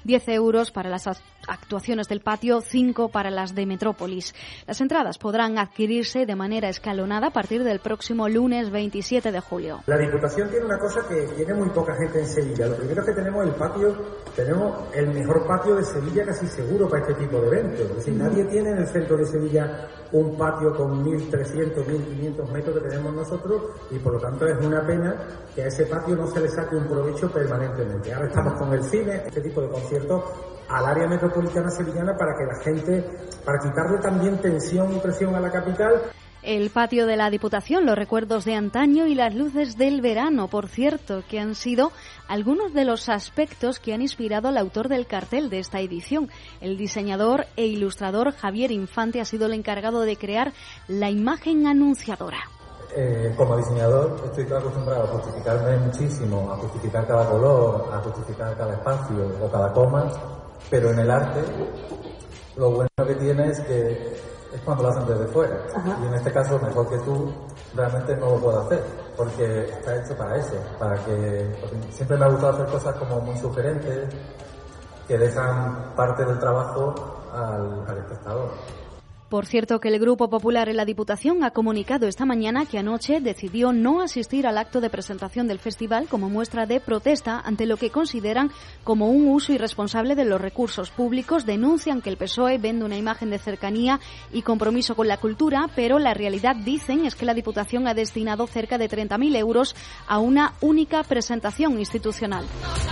10 euros para las actuaciones del patio, 5 para las de Metrópolis. Las entradas podrán adquirirse de manera escalonada a partir del próximo lunes 27 de julio. La Diputación tiene una cosa que tiene muy poca gente en Sevilla. Lo primero es que tenemos el patio, tenemos el mejor patio de Sevilla casi seguro para este tipo de eventos. Es decir, nadie tiene en el centro de Sevilla un patio con 1.300, 1.500 metros que tenemos nosotros, y por lo tanto es una pena que a ese patio no se le saque un provecho permanentemente. Ahora estamos con el cine, este tipo de conciertos, al área metropolitana sevillana para que la gente, para quitarle también tensión y presión a la capital. El patio de la Diputación, los recuerdos de antaño y las luces del verano, por cierto, que han sido algunos de los aspectos que han inspirado al autor del cartel de esta edición. El diseñador e ilustrador Javier Infante ha sido el encargado de crear la imagen anunciadora. Como diseñador estoy acostumbrado a justificarme muchísimo, a justificar cada color, a justificar cada espacio o cada coma, pero en el arte lo bueno que tiene es que es cuando lo hacen desde fuera. Ajá. Y en este caso, mejor que tú, realmente no lo puedo hacer, porque está hecho para eso, porque siempre me ha gustado hacer cosas como muy sugerentes, que dejan parte del trabajo al espectador. Por cierto, que el Grupo Popular en la Diputación ha comunicado esta mañana que anoche decidió no asistir al acto de presentación del festival como muestra de protesta ante lo que consideran como un uso irresponsable de los recursos públicos. Denuncian que el PSOE vende una imagen de cercanía y compromiso con la cultura, pero la realidad, dicen, es que la Diputación ha destinado cerca de 30.000 euros a una única presentación institucional.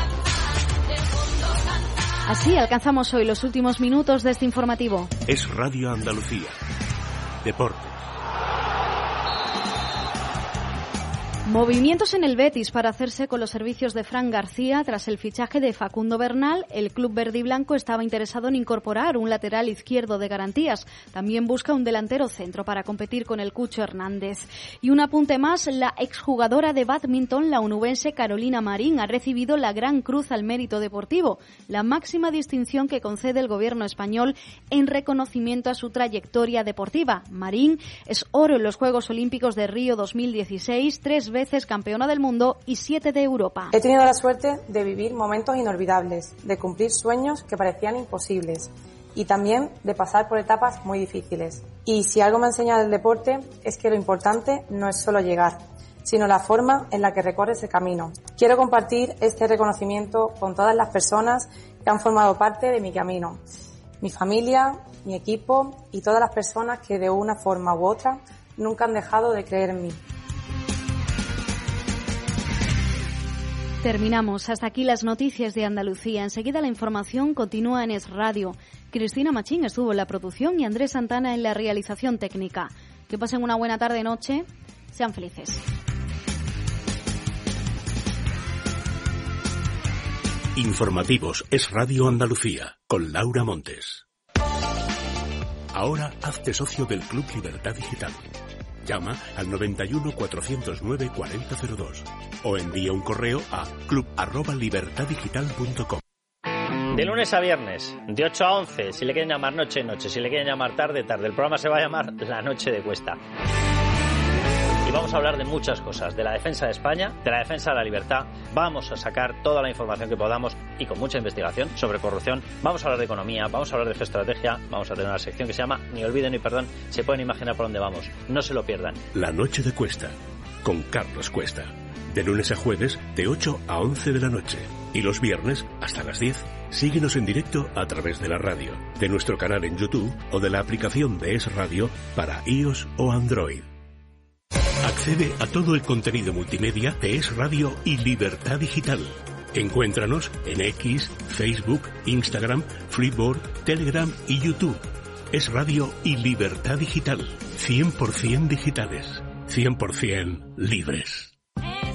Así alcanzamos hoy los últimos minutos de este informativo. Es Radio Andalucía. Deportes. Movimientos en el Betis para hacerse con los servicios de Fran García. Tras el fichaje de Facundo Bernal, el club verde y blanco estaba interesado en incorporar un lateral izquierdo de garantías. También busca un delantero centro para competir con el Cucho Hernández. Y un apunte más, la exjugadora de bádminton, la onubense Carolina Marín, ha recibido la Gran Cruz al Mérito Deportivo, la máxima distinción que concede el gobierno español en reconocimiento a su trayectoria deportiva. Marín es oro en los Juegos Olímpicos de Río 2016, 3 veces campeona del mundo y 7 de Europa. He tenido la suerte de vivir momentos inolvidables, de cumplir sueños que parecían imposibles y también de pasar por etapas muy difíciles. Y si algo me ha enseñado el deporte es que lo importante no es solo llegar, sino la forma en la que recorre ese camino. Quiero compartir este reconocimiento con todas las personas que han formado parte de mi camino, mi familia, mi equipo y todas las personas que de una forma u otra nunca han dejado de creer en mí. Terminamos. Hasta aquí las noticias de Andalucía. Enseguida la información continúa en Es Radio. Cristina Machín estuvo en la producción y Andrés Santana en la realización técnica. Que pasen una buena tarde-noche. Sean felices. Informativos Es Radio Andalucía con Laura Montes. Ahora hazte socio del Club Libertad Digital. Llama al 91 409 4002 o envía un correo a club@libertaddigital.com. De lunes a viernes, de 8 a 11, si le quieren llamar noche, noche, si le quieren llamar tarde, tarde. El programa se va a llamar La Noche de Cuesta. Y vamos a hablar de muchas cosas, de la defensa de España, de la defensa de la libertad. Vamos a sacar toda la información que podamos y con mucha investigación sobre corrupción. Vamos a hablar de economía, vamos a hablar de geoestrategia, vamos a tener una sección que se llama Ni olvido ni perdón. Se pueden imaginar por dónde vamos, no se lo pierdan. La Noche de Cuesta, con Carlos Cuesta. De lunes a jueves, de 8 a 11 de la noche. Y los viernes, hasta las 10. Síguenos en directo a través de la radio, de nuestro canal en YouTube o de la aplicación de Es Radio para iOS o Android. Accede a todo el contenido multimedia de Es Radio y Libertad Digital. Encuéntranos en X, Facebook, Instagram, Flipboard, Telegram y YouTube. Es Radio y Libertad Digital. 100% digitales. 100% libres.